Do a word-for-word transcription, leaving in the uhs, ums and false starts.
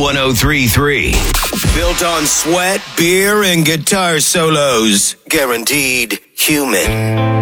one oh three point three. Built on sweat, beer, and guitar solos. Guaranteed human.